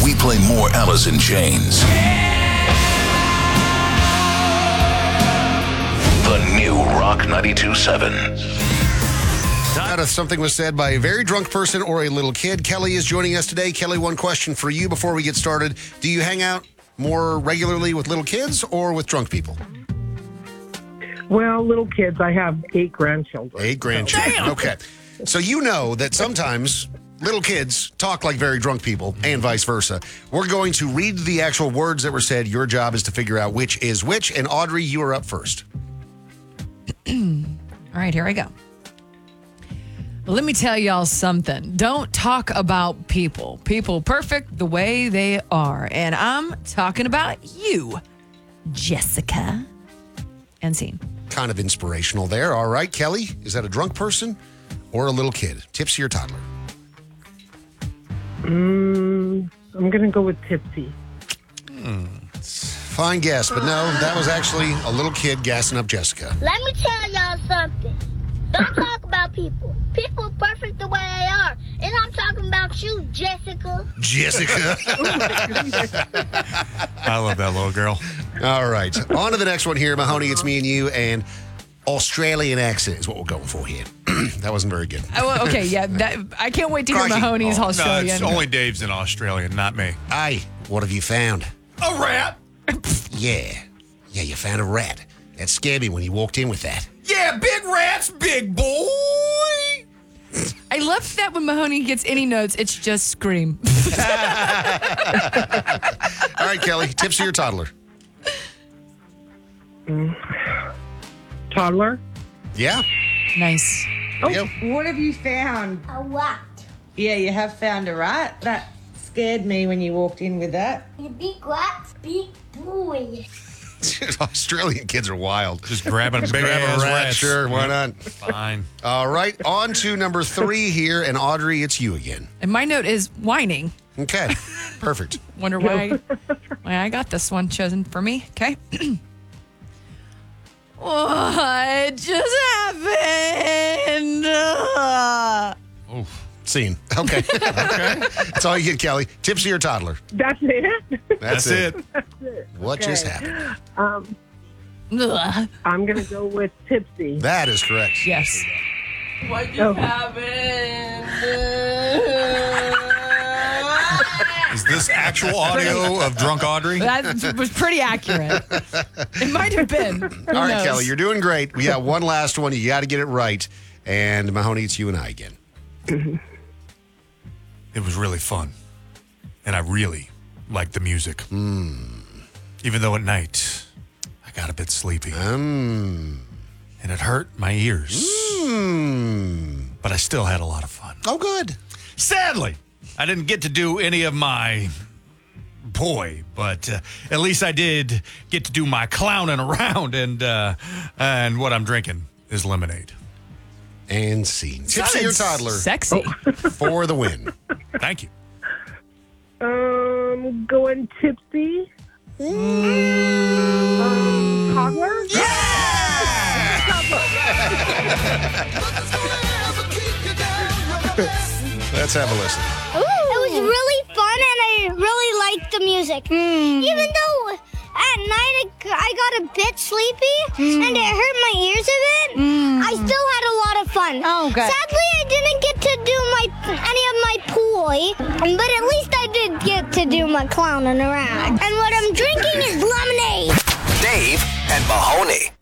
we play more Alice in Chains. The new Rock 92.7. Something was said by a very drunk person or a little kid. Kelly is joining us today. Kelly, one question for you before we get started. Do you hang out more regularly with little kids or with drunk people? Well, little kids. I have 8 grandchildren. 8 grandchildren. Damn. Okay. So you know that sometimes little kids talk like very drunk people and vice versa. We're going to read the actual words that were said. Your job is to figure out which is which. And Audrey, you are up first. All right, here I go. Let me tell y'all something. Don't talk about people. People perfect the way they are. And I'm talking about you, Jessica. And scene. Kind of inspirational there. All right, Kelly, is that a drunk person or a little kid? Tipsy or toddler? I'm going to go with tipsy. Fine guess, but no, that was actually a little kid gassing up Jessica. Let me tell y'all something. Don't talk about people. People are perfect the way they are. And I'm talking about you, Jessica. Jessica. I love that little girl. All right. On to the next one here, Mahoney. It's me and you, and Australian accent is what we're going for here. That wasn't very good. Oh, okay, yeah. I can't wait to hear Crikey. Mahoney's No, Australian. it's only Dave's in Australian, not me. Hey, what have you found? A rat? Yeah, you found a rat. That scared me when you walked in with that. Yeah, big rats, big boy. I love that when Mahoney gets any notes, it's just scream. All right, Kelly, tipsy or toddler? Toddler? Yeah. Nice. There you go. What have you found? A what? Yeah, you have found a rat. That scared me when you walked in with that. The big what? Big boy. Australian kids are wild. Just grabbing big Grab ass a rat, rats. sure, why not? Fine. All right, on to number 3 here, and Audrey, it's you again. And my note is whining. Okay, perfect. Wonder why I got this one chosen for me. Okay. What just happened? Scene. Okay. That's all you get, Kelly. Tipsy or toddler? That's it? That's it. What just happened? Ugh. I'm going to go with tipsy. That is correct. Yes. What just happened? Is this actual audio of drunk Audrey? That was pretty accurate. It might have been. All right, Kelly, you're doing great. We got one last one. You got to get it right. And Mahoney, it's you and I again. It was really fun. And I really liked the music. Even though at night, I got a bit sleepy. And it hurt my ears. But I still had a lot of fun. Oh, good. Sadly, I didn't get to do any of my but at least I did get to do my clowning around, and what I'm drinking is lemonade. And scene. Tipsy or toddler Sexy. for the win. Thank you. Going tipsy. Toddler? Let's have a listen. It was really fun and I really liked the music. Even though at night I got a bit sleepy and it hurt my ears a bit, I still had a lot of fun. Oh, good. Sadly, I didn't get to do any of my poi, but at least I did get to do my clowning around. And what I'm drinking is lemonade. Dave and Mahoney.